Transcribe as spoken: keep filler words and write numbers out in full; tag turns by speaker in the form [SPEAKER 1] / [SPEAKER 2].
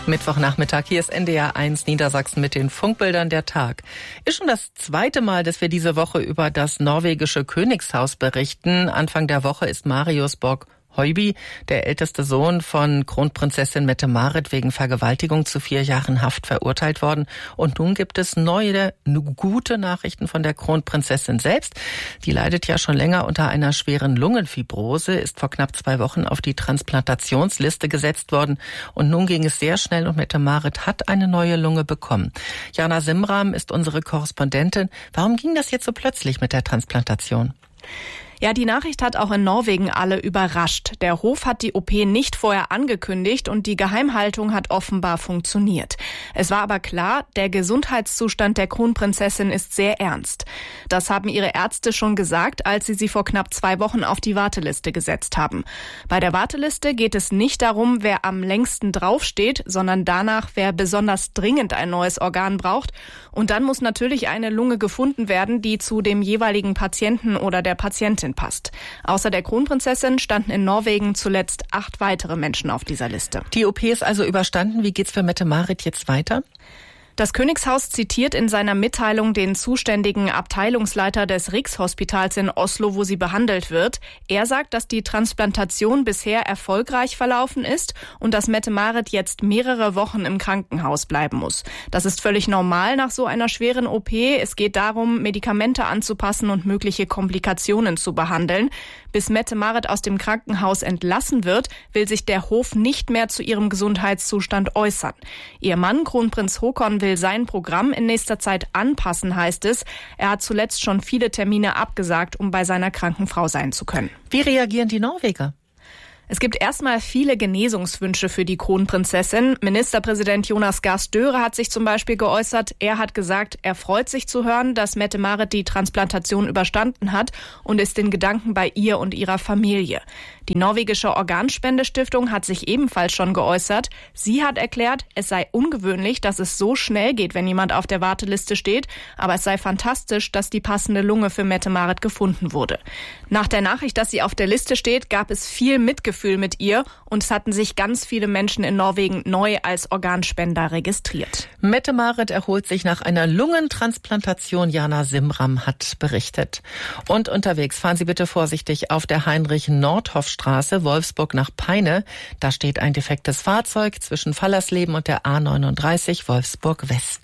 [SPEAKER 1] Mittwochnachmittag, hier ist N D R eins Niedersachsen mit den Funkbildern der Tag. Ist schon das zweite Mal, dass wir diese Woche über das norwegische Königshaus berichten. Anfang der Woche ist Marius Borg Høiby, der älteste Sohn von Kronprinzessin Mette-Marit, wegen Vergewaltigung zu vier Jahren Haft verurteilt worden. Und nun gibt es neue, gute Nachrichten von der Kronprinzessin selbst. Die leidet ja schon länger unter einer schweren Lungenfibrose, ist vor knapp zwei Wochen auf die Transplantationsliste gesetzt worden. Und nun ging es sehr schnell und Mette-Marit hat eine neue Lunge bekommen. Jana Simram ist unsere Korrespondentin. Warum ging das jetzt so plötzlich mit der Transplantation?
[SPEAKER 2] Ja, die Nachricht hat auch in Norwegen alle überrascht. Der Hof hat die O P nicht vorher angekündigt und die Geheimhaltung hat offenbar funktioniert. Es war aber klar, der Gesundheitszustand der Kronprinzessin ist sehr ernst. Das haben ihre Ärzte schon gesagt, als sie sie vor knapp zwei Wochen auf die Warteliste gesetzt haben. Bei der Warteliste geht es nicht darum, wer am längsten draufsteht, sondern danach, wer besonders dringend ein neues Organ braucht. Und dann muss natürlich eine Lunge gefunden werden, die zu dem jeweiligen Patienten oder der Patientin passt. Außer der Kronprinzessin standen in Norwegen zuletzt acht weitere Menschen auf dieser Liste.
[SPEAKER 1] Die O P ist also überstanden. Wie geht's für Mette-Marit jetzt weiter?
[SPEAKER 2] Das Königshaus zitiert in seiner Mitteilung den zuständigen Abteilungsleiter des Rikshospitals in Oslo, wo sie behandelt wird. Er sagt, dass die Transplantation bisher erfolgreich verlaufen ist und dass Mette-Marit jetzt mehrere Wochen im Krankenhaus bleiben muss. Das ist völlig normal nach so einer schweren O P. Es geht darum, Medikamente anzupassen und mögliche Komplikationen zu behandeln. Bis Mette-Marit aus dem Krankenhaus entlassen wird, will sich der Hof nicht mehr zu ihrem Gesundheitszustand äußern. Ihr Mann, Kronprinz Haakon, will sein Programm in nächster Zeit anpassen, heißt es. Er hat zuletzt schon viele Termine abgesagt, um bei seiner kranken Frau sein zu können.
[SPEAKER 1] Wie reagieren die Norweger?
[SPEAKER 2] Es gibt erstmal viele Genesungswünsche für die Kronprinzessin. Ministerpräsident Jonas Gahr Støre hat sich zum Beispiel geäußert. Er hat gesagt, er freut sich zu hören, dass Mette-Marit die Transplantation überstanden hat und ist in Gedanken bei ihr und ihrer Familie. Die norwegische Organspendestiftung hat sich ebenfalls schon geäußert. Sie hat erklärt, es sei ungewöhnlich, dass es so schnell geht, wenn jemand auf der Warteliste steht. Aber es sei fantastisch, dass die passende Lunge für Mette-Marit gefunden wurde. Nach der Nachricht, dass sie auf der Liste steht, gab es viel Mitgefühl mit ihr und es hatten sich ganz viele Menschen in Norwegen neu als Organspender registriert.
[SPEAKER 1] Mette-Marit erholt sich nach einer Lungentransplantation. Jana Simram hat berichtet. Und unterwegs fahren Sie bitte vorsichtig auf der Heinrich-Nordhoff-Straße, Wolfsburg nach Peine. Da steht ein defektes Fahrzeug zwischen Fallersleben und der A neununddreißig Wolfsburg West.